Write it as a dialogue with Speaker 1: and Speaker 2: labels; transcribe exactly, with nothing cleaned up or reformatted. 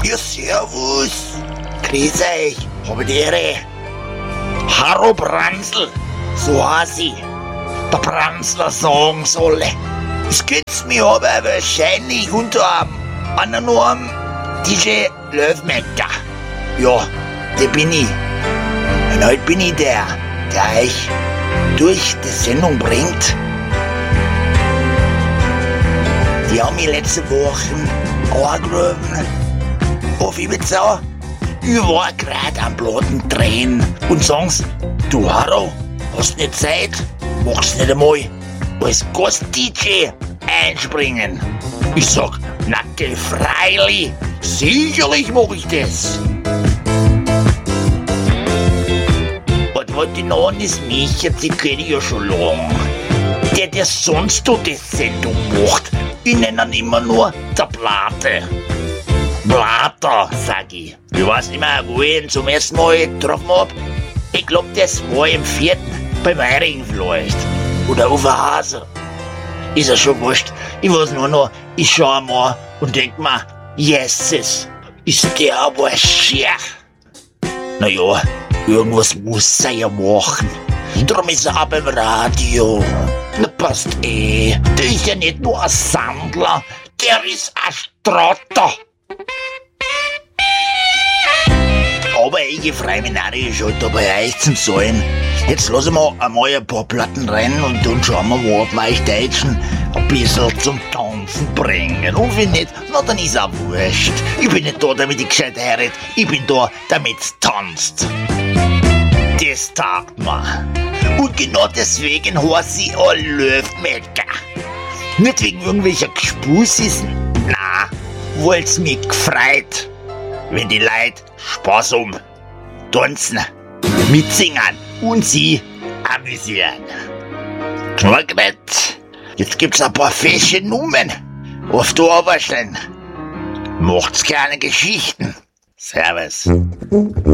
Speaker 1: Ja, servus. Grüß euch. Habe die Ehre. Harro Brandsl, so heiß ich. Der Brandsler sagen soll. Es geht's mir aber wahrscheinlich unter einem anderen D J Löwmecker. Ja, der bin ich. Und heute bin ich der, der euch durch die Sendung bringt. Die haben mich letzte Woche angerufen. Auf Ibiza. Ich war gerade am Platten drehen. Und sagen's, du Harro, hast nicht Zeit? Mach's nicht einmal als Gast-D J einspringen. Ich sag, na geh freilich, sicherlich mach ich das. Und was die noch ist, Micha, die kenn ich ja schon lang. Der, der sonst so die Sendung macht, ich nenne ihn immer nur der Plate. Blatter, sag ich. Ich weiß nicht mehr, wo ich ihn zum ersten Mal getroffen hab. Ich glaub, das war im vierten, beim Heirigen vielleicht. Oder auf der Hase. Ist ja schon wurscht. Ich weiß nur noch, ich schau mal und denk mir, Jesus, ist der aber schier. Naja, irgendwas muss er ja machen. Drum ist er auch beim Radio. Na passt eh. Der ist ja nicht nur ein Sandler, der ist ein Strotter. Aber ich freue mich narrisch heute bei euch zum Sein. Jetzt lassen wir einmal ein paar Platten rein und dann schauen wir mal, ob wir euch Deutschen ein bisschen zum Tanzen bringen. Und wenn nicht, na dann ist auch wurscht. Ich bin nicht da, damit ich gescheit heirate. Ich bin da, damit es tanzt. Das taugt mir. Und genau deswegen heiße ich auch Löwmecker. Nicht wegen irgendwelcher Gespussis, na, weil's mich gefreut, wenn die Leute Spaß haben, tanzen, mitsingen und sie amüsieren. Knorgret, jetzt gibt's ein paar fesche Nummern auf der Oberstein. Macht's keine Geschichten. Servus.